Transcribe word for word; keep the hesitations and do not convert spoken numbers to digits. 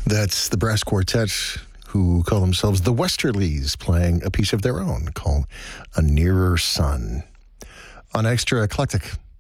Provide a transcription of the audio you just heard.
That's the brass quartet who call themselves the Westerlies, playing a piece of their own called A Nearer Sun. On Extra Eclectic,